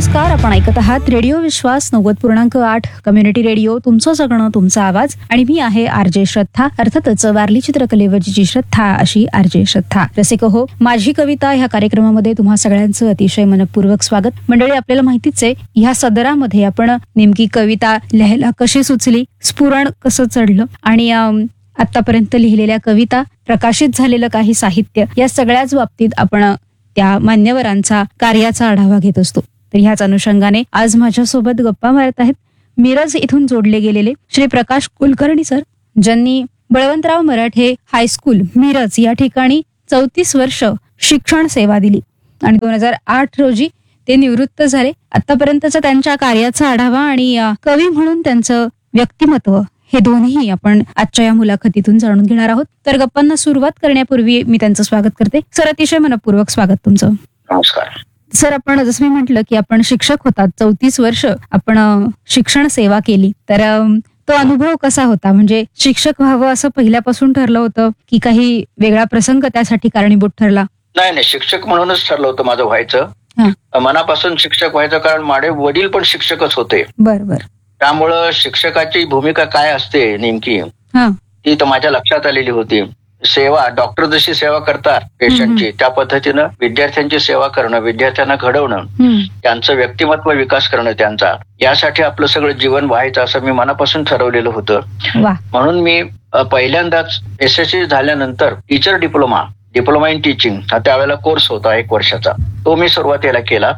नमस्कार, आपण ऐकत आहात रेडिओ विश्वास 90.8 कम्युनिटी रेडिओ. तुमचं जगणं, तुमचा आवाज. आणि मी आहे आरजे श्रद्धा. अर्थातच वारली चित्रकलेवरची श्रद्धा अशी आरजे श्रद्धा. रसिक हो, माझी कविता ह्या कार्यक्रमामध्ये तुम्हा सगळ्यांचं अतिशय मनपूर्वक स्वागत. मंडळी, आपल्याला माहितीच आहे, ह्या सदरामध्ये आपण नेमकी कविता लिहायला कशी सुचली, स्फुरण कसं चढलं आणि आतापर्यंत लिहिलेल्या कविता, प्रकाशित झालेलं काही साहित्य, या सगळ्याच बाबतीत आपण त्या मान्यवरांचा कार्याचा आढावा घेत असतो. तर ह्याच अनुषंगाने आज माझ्यासोबत गप्पा मारत आहेत मिरज इथून जोडले गेलेले श्री प्रकाश कुलकर्णी सर, ज्यांनी बळवंतराव मराठे हायस्कूल मिरज या ठिकाणी 34 वर्ष शिक्षण सेवा दिली आणि 2008 रोजी ते निवृत्त झाले. आतापर्यंतचा त्यांच्या कार्याचा आढावा आणि कवी म्हणून त्यांचं व्यक्तिमत्व हे दोन्ही आपण आजच्या या मुलाखतीतून जाणून घेणार आहोत. तर गप्पांना सुरुवात करण्यापूर्वी मी त्यांचं स्वागत करते. सर, अतिशय मनपूर्वक स्वागत तुमचं. नमस्कार सर. आपण जसं मी म्हटलं की आपण शिक्षक होतात, 34 वर्ष आपण शिक्षण सेवा केली, तर तो अनुभव कसा होता? म्हणजे शिक्षक व्हावं असं पहिल्यापासून ठरलं होतं की काही वेगळा प्रसंग त्यासाठी कारणीभूत ठरला? नाही, शिक्षक म्हणूनच ठरलं होतं माझं व्हायचं. मनापासून शिक्षक व्हायचं, कारण माझे वडील पण शिक्षकच होते. बरोबर. त्यामुळं शिक्षकाची भूमिका काय असते नेमकी ती तर माझ्या लक्षात आलेली होती. सेवा, डॉक्टर जशी सेवा करतात पेशंटची, त्या पद्धतीनं विद्यार्थ्यांची सेवा करणं, विद्यार्थ्यांना घडवणं, त्यांचं व्यक्तिमत्व विकास करणं त्यांचा, यासाठी आपलं सगळं जीवन व्हायचं असं मी मनापासून ठरवलेलं होतं. म्हणून मी पहिल्यांदाच SSC झाल्यानंतर टीचर डिप्लोमा इन टीचिंग हा त्यावेळेला कोर्स होता 1 वर्षाचा, तो मी सुरुवातीला केला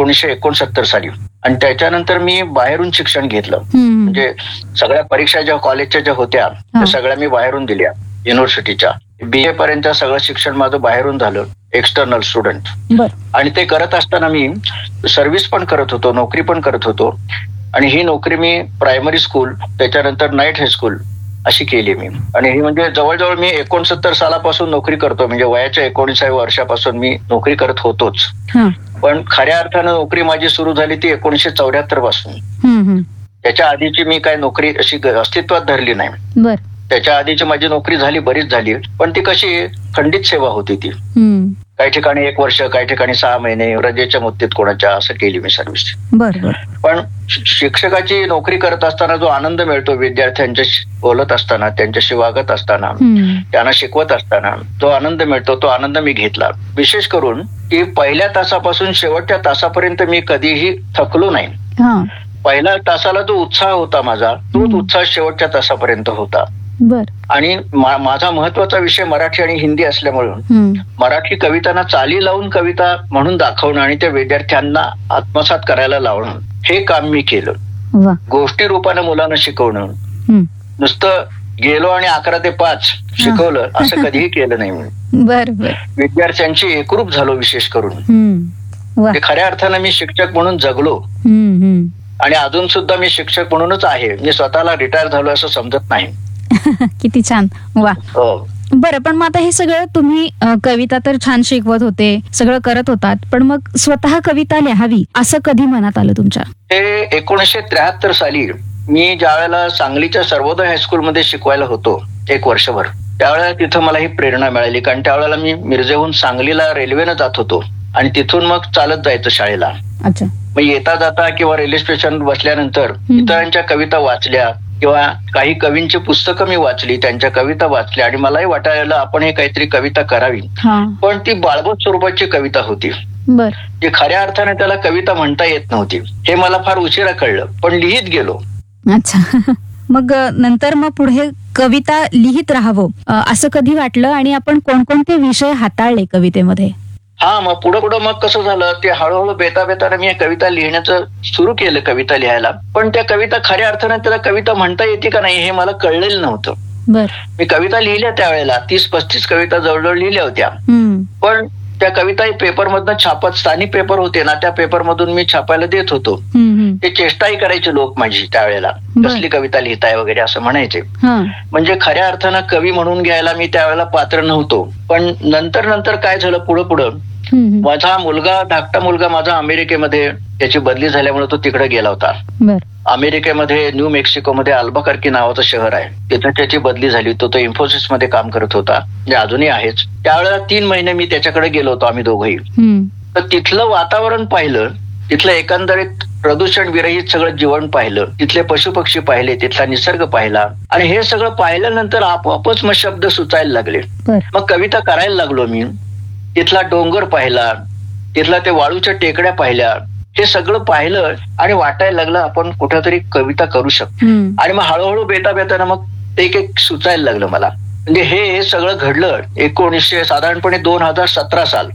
1969 साली. आणि त्याच्यानंतर मी बाहेरून शिक्षण घेतलं. म्हणजे सगळ्या परीक्षा ज्या कॉलेजच्या ज्या होत्या त्या सगळ्या मी बाहेरून दिल्या. युनिव्हर्सिटीच्या BA पर्यंत सगळं शिक्षण माझं बाहेरून झालं, एक्सटर्नल स्टुडंट. आणि ते करत असताना मी सर्व्हिस पण करत होतो, नोकरी पण करत होतो. आणि ही नोकरी मी प्रायमरी स्कूल, त्याच्यानंतर नाईट हायस्कूल अशी केली मी. आणि ही म्हणजे जवळजवळ मी 69 सालापासून नोकरी करतो, म्हणजे वयाच्या 19व्या वर्षापासून मी नोकरी करत होतोच. पण खऱ्या अर्थानं नोकरी माझी सुरू झाली ती 1974 पासून. त्याच्या आधीची मी काय नोकरी अशी अस्तित्वात धरली नाही. त्याच्या आधीची माझी नोकरी झाली, बरीच झाली, पण ती कशी खंडित सेवा होती ती. काही ठिकाणी 1 वर्ष, काही ठिकाणी 6 महिने, रजेच्या मुदतीत कोणाच्या, असं केली मी सर्व्हिस. पण शिक्षकाची नोकरी करत असताना जो आनंद मिळतो, विद्यार्थ्यांच्याशी बोलत असताना, त्यांच्याशी वागत असताना, त्यांना शिकवत असताना जो आनंद मिळतो, तो आनंद मी घेतला. विशेष करून की पहिल्या तासापासून शेवटच्या तासापर्यंत मी कधीही थकलो नाही. पहिल्या तासाला जो उत्साह होता माझा, तोच उत्साह शेवटच्या तासापर्यंत होता. आणि माझा महत्वाचा विषय मराठी आणि हिंदी असल्यामुळे मराठी कवितांना चाली लावून कविता म्हणून दाखवणं आणि त्या विद्यार्थ्यांना आत्मसात करायला लावणं, हे काम मी केलं. गोष्टी रूपाने मुलांना शिकवणं, नुसतं गेलो आणि 11 ते 5 शिकवलं असं कधीही केलं नाही मी. विद्यार्थ्यांची एकरूप झालो. विशेष करून खऱ्या अर्थानं मी शिक्षक म्हणून जगलो आणि अजून सुद्धा मी शिक्षक म्हणूनच आहे. मी स्वतःला रिटायर झालो असं समजत नाही. किती छान. वा. बरं, पण मग आता हे सगळं तुम्ही कविता तर छान शिकवत होते, सगळं करत होतात, पण मग स्वतः कविता लिहावी असं कधी मनात आलं तुमच्या? ते 1973 साली मी ज्या वेळेला सांगलीच्या सर्वोदय हायस्कूलमध्ये शिकवायला होतो 1 वर्षभर, त्यावेळेला तिथं मला ही प्रेरणा मिळाली. कारण त्यावेळेला मी मिरजेहून सांगलीला रेल्वेनं जात होतो आणि तिथून मग चालत जायचं शाळेला. मग येता जाता किंवा रेल्वे स्टेशन बसल्यानंतर इतरांच्या कविता वाचल्या किंवा काही कवींची पुस्तकं मी वाचली, त्यांच्या कविता वाचल्या आणि मलाही वाटायला आपण हे काहीतरी कविता करावी. पण ती बाळबोध स्वरूपाची कविता होती, जी खऱ्या अर्थाने त्याला कविता म्हणता येत नव्हती. हे मला फार उशिरा कळलं, पण लिहित गेलो. अच्छा. मग नंतर मग पुढे कविता लिहित राहावं असं कधी वाटलं आणि आपण कोणकोणते विषय हाताळले कवितेमध्ये? मग पुढं मग कसं झालं, ते हळूहळू बेताने मी कविता लिहिण्याचं सुरू केलं, कविता लिहायला. पण त्या कविता खऱ्या अर्थाने त्याला कविता म्हणता येते का नाही हे मला कळलेलं नव्हतं. मी कविता लिहिल्या त्यावेळेला 30-35 कविता जवळजवळ लिहिल्या होत्या. पण त्या कविता पेपरमधनं छापत, स्थानिक पेपर होते ना, त्या पेपरमधून मी छापायला देत होतो. ते चेष्टाही करायचे लोक माझी त्यावेळेला, कसली कविता लिहिताय वगैरे असं म्हणायचे. म्हणजे खऱ्या अर्थानं कवी म्हणून घ्यायला मी त्यावेळेला पात्र नव्हतो. पण नंतर काय झालं, पुढं माझा मुलगा, धाकटा मुलगा माझा अमेरिकेमध्ये, त्याची बदली झाल्यामुळे तो तिकडे गेला होता. अमेरिकेमध्ये न्यू मेक्सिको मध्ये अल्बकर्की नावाचं शहर आहे, तिथे त्याची बदली झाली. तो इन्फोसिस मध्ये काम करत होता, म्हणजे अजूनही आहेच. त्यावेळेला 3 महिने मी त्याच्याकडे गेलो होतो, आम्ही दोघंही. तर तिथलं वातावरण पाहिलं तिथलं एकंदरीत प्रदूषण विरहित सगळं जीवन पाहिलं, तिथले पशुपक्षी पाहिले, तिथला निसर्ग पाहिला आणि हे सगळं पाहिल्यानंतर आपोआपच मग शब्द सुचायला लागले. मग कविता करायला लागलो मी. तिथला डोंगर पाहिला, तिथला ते वाळूच्या टेकड्या पाहिल्या, हे सगळं पाहिलं आणि वाटायला लागलं आपण कुठेतरी कविता करू शकतो. आणि मग हळूहळू बेता बेताना मग एक एक सुचायला लागलं मला. म्हणजे हे सगळं घडलं 1900 साधारणपणे 2017 साल.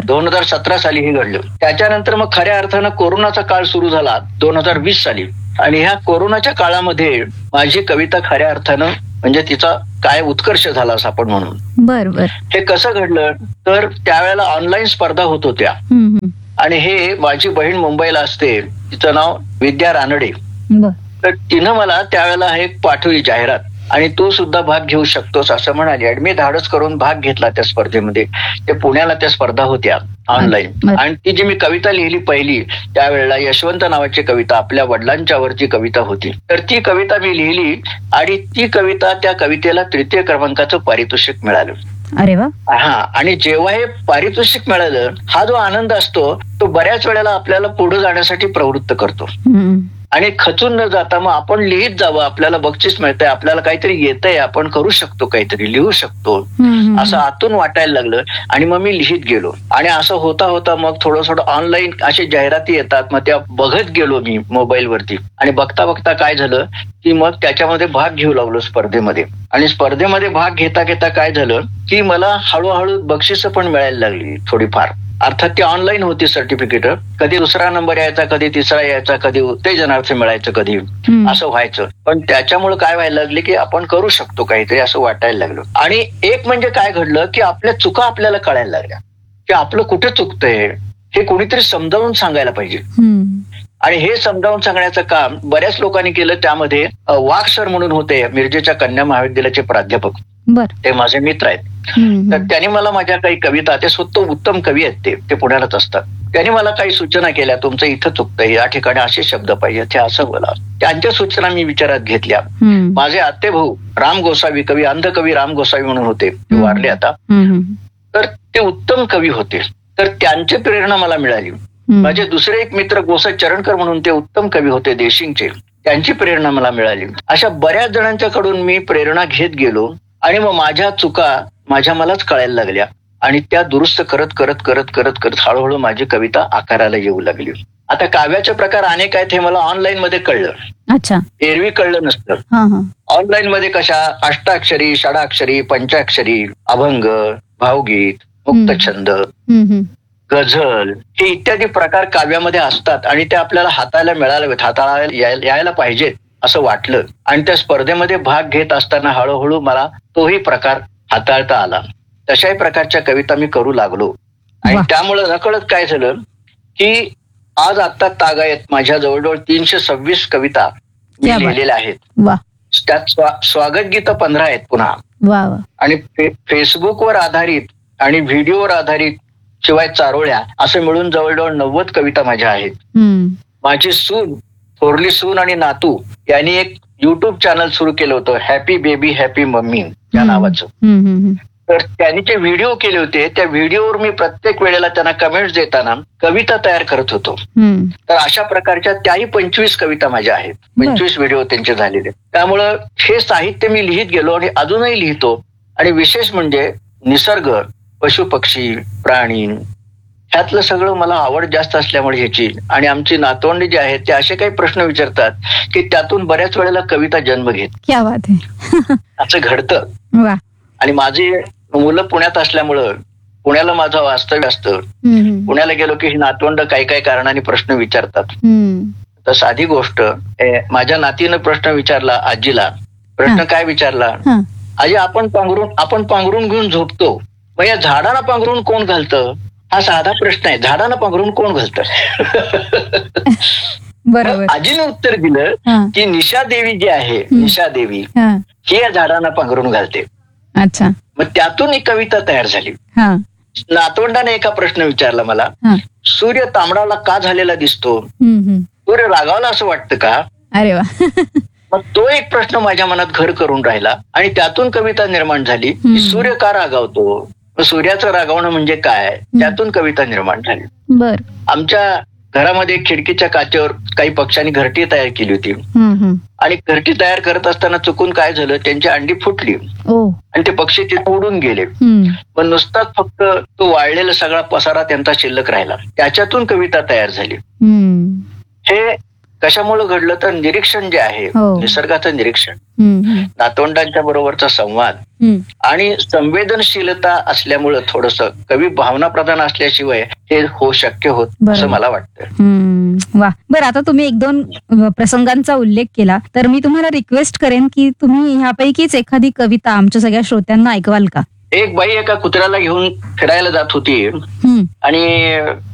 2017 साली हे घडलं. त्याच्यानंतर मग खऱ्या अर्थानं कोरोनाचा काळ सुरू झाला 2020 साली. आणि ह्या कोरोनाच्या काळामध्ये माझी कविता खऱ्या अर्थानं म्हणजे तिचा काय उत्कर्ष झाला असं आपण म्हणून. बरोबर. हे कसं घडलं तर त्यावेळेला ऑनलाईन स्पर्धा होत होत्या आणि हे माझी बहीण मुंबईला असते, तिचं नाव विद्या रानडे. तर तिनं मला त्यावेळेला हे पाठवली जाहिरात आणि तू सुद्धा भाग घेऊ शकतोस असं म्हणाली. आणि मी धाडस करून भाग घेतला त्या स्पर्धेमध्ये. ते पुण्याला त्या स्पर्धा होत्या ऑनलाईन. आणि ती जी मी कविता लिहिली पहिली त्यावेळेला यशवंत नावाची कविता, आपल्या वडिलांच्यावरची कविता होती. तर ती कविता मी लिहिली आणि ती कविता त्या कवितेला 3य क्रमांकाचं पारितोषिक मिळालं. अरे वा. हा. आणि जेव्हा हे पारितोषिक मिळालं हा जो आनंद असतो तो बऱ्याच वेळेला आपल्याला पुढे जाण्यासाठी प्रवृत्त करतो. आणि खचून न जाता मग आपण लिहित जावं, आपल्याला बक्षीस मिळतंय, आपल्याला काहीतरी येतंय, आपण करू शकतो, काहीतरी लिहू शकतो असं आतून वाटायला लागलं. आणि मग मी लिहित गेलो आणि असं होता होता मग थोडं थोडं ऑनलाईन अशी जाहिराती येतात, मग त्या बघत गेलो मी मोबाईलवरती. आणि बघता बघता काय झालं की मग त्याच्यामध्ये भाग घेऊ लागलो स्पर्धेमध्ये. आणि स्पर्धेमध्ये भाग घेता घेता काय झालं की मला हळूहळू बक्षिसं पण मिळायला लागली थोडीफार. अर्थात ती ऑनलाईन होती सर्टिफिकेट. कधी 2रा नंबर यायचा, कधी 3रा यायचा, कधी उत्तेजनार्थ मिळायचं, कधी असं व्हायचं. पण त्याच्यामुळे काय व्हायला लागले की आपण करू शकतो काहीतरी असं वाटायला लागलं. आणि एक म्हणजे काय घडलं की आपल्या चुका आपल्याला कळायला लागल्या की आपलं कुठे चुकतंय हे कोणीतरी समजावून सांगायला पाहिजे. आणि हे समजावून सांगण्याचं काम बऱ्याच लोकांनी केलं. त्यामध्ये वाघ सर म्हणून होते मिरजेच्या कन्या महाविद्यालयाचे प्राध्यापक, ते माझे मित्र आहेत. तर त्यांनी मला माझ्या काही कविता, ते स्वतः उत्तम कवी आहेत, ते पुण्यालाच असतात, त्यांनी मला काही सूचना केल्या. तुमचं इथं चुकतंय, या ठिकाणी असे शब्द पाहिजे, ते असं बोला. त्यांच्या सूचना मी विचारात घेतल्या. माझे आत्ते भाऊ राम गोसावी, कवी, अंध कवी राम गोसावी म्हणून होते, ते वारले आता. तर ते उत्तम कवी होते, तर त्यांची प्रेरणा मला मिळाली. माझे दुसरे एक मित्र गोसा चरणकर म्हणून ते उत्तम कवी होते देशिंगचे, त्यांची प्रेरणा मला मिळाली. अशा बऱ्याच जणांच्याकडून मी प्रेरणा घेत गेलो आणि मग माझ्या चुका माझ्या मलाच कळायला लागल्या आणि त्या दुरुस्त करत करत करत करत करत हळूहळू माझी कविता आकाराला येऊ लागली. आता काव्याचे प्रकार अनेक आहेत हे मला ऑनलाईन मध्ये कळलं. अच्छा. एरवी कळलं नसतं. ऑनलाईन मध्ये कशा अष्टाक्षरी, षडाक्षरी, पंचाक्षरी, अभंग, भावगीत, मुक्तछंद, गझल हे इत्यादी प्रकार काव्यामध्ये असतात आणि ते आपल्याला हाताळायला मिळालेत, हाताळायला यायला पाहिजेत असं वाटलं. आणि त्या स्पर्धेमध्ये भाग घेत असताना हळूहळू मला तोही प्रकार हाताळता आला. तशाही प्रकारच्या कविता मी करू लागलो. आणि त्यामुळे नकळत काय झालं की आज आता तागायत माझ्या जवळजवळ 326 कविता मी लिहिलेल्या आहेत. त्यात स्वागत गीतं 15 आहेत पुन्हा. आणि फेसबुकवर आधारित आणि व्हिडिओवर आधारित शिवाय चारोळ्या असं मिळून जवळजवळ 90 कविता माझ्या आहेत. माझी सून, थोरली सून आणि नातू यांनी एक युट्यूब चॅनल सुरू केलं होतं, हॅपी बेबी हॅपी मम्मी या नावाचं. तर त्यांनी जे व्हिडिओ केले होते त्या व्हिडिओवर मी प्रत्येक वेळेला त्यांना कमेंट्स देताना कविता तयार करत होतो. तर अशा प्रकारच्या त्याही 25 कविता माझ्या आहेत, 25 व्हिडिओ त्यांचे झालेले. त्यामुळं हे साहित्य मी लिहित गेलो आणि अजूनही लिहितो. आणि विशेष म्हणजे निसर्ग, पशुपक्षी, प्राणी ह्यातलं सगळं मला आवड जास्त असल्यामुळे ह्याची. आणि आमची नातवंडी जी आहेत ते असे काही प्रश्न विचारतात की त्यातून बऱ्याच वेळेला कविता जन्म घेत. क्या बात आहे. असं घडतं. आणि माझी मुलं पुण्यात असल्यामुळं पुण्याला माझं वास्तव्य असतं. पुण्याला गेलो की ही नातवंड काही काही कारणाने प्रश्न विचारतात. तर साधी गोष्ट, माझ्या नातीनं प्रश्न विचारला आजीला. प्रश्न काय विचारला, आजी आपण पांघरून घेऊन झोपतो, मग या झाडाला पांघरून कोण घालतं? हा साधा प्रश्न आहे, झाडाला पांघरून कोण घालतं? बरोबर. आजीने उत्तर दिलं की निशा देवी जी आहे, निशा देवी ही या झाडांना पांघरून घालते. अच्छा. मग त्यातून एक कविता तयार झाली. नातवंडाने एका प्रश्न विचारला मला, सूर्य तांबडाला का झालेला दिसतो? सूर्य रागावला असं वाटतं का? अरे वा. मग तो एक प्रश्न माझ्या मनात घर करून राहिला आणि त्यातून कविता निर्माण झाली की सूर्य का रागावतो, सूर्याचं रागावणं म्हणजे काय, त्यातून कविता निर्माण झाली. बर. आमच्या घरामध्ये खिडकीच्या काचेवर काही पक्ष्यांनी घरटी तयार केली होती आणि घरटी तयार करत असताना चुकून काय झालं, त्यांची अंडी फुटली आणि ते पक्षी तिथे उडून गेले. पण नुसताच फक्त तो वाळलेला सगळा पसारा त्यांचा शिल्लक राहिला. त्याच्यातून कविता तयार झाली. हे कशामुळे घडलं तर निरीक्षण जे आहे, निसर्गाचं निरीक्षण, नातवंडांच्या बरोबरचा संवाद आणि संवेदनशीलता असल्यामुळं थोडस कवी भावना प्रधान असल्याशिवाय हे शक्य होत असं मला वाटतं. वा, बरं, आता तुम्ही 1-2 प्रसंगांचा उल्लेख केला तर मी तुम्हाला रिक्वेस्ट करेन की तुम्ही ह्यापैकीच एखादी कविता आमच्या सगळ्या श्रोत्यांना ऐकवाल का? एक बाई एका कुत्र्याला घेऊन फिरायला जात होती आणि